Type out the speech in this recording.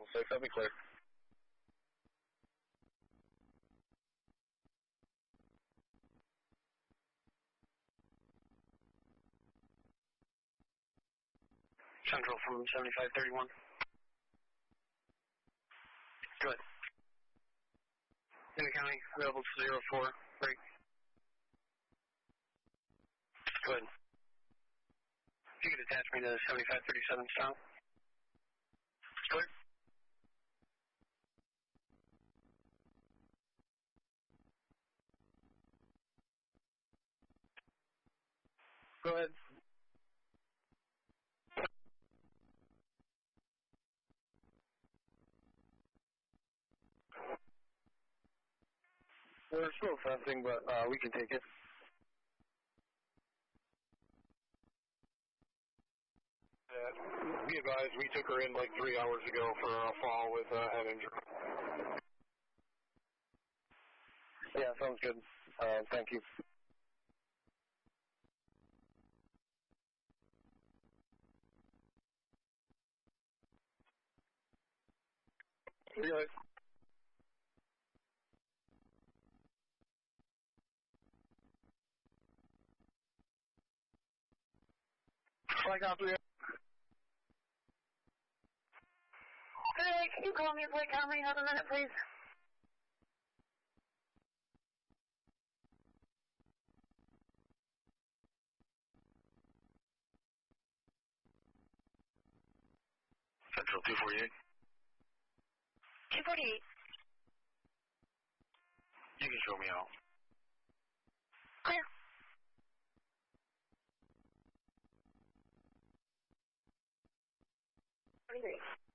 6, I'll be clear. Central from 7531. Good. In the county, available to 04, break. Good. If you could attach me to 7537 south. Clear. Go ahead. We're still fencing, but we can take it. Be advised, we took her in like 3 hours ago for a fall with head injury. Yeah, sounds good. Thank you. Good. Flag out 3. Hey, can you call me at Lake Comrie? Hold a minute, please. Central 248. 248. You can show me out. Clear. Agree.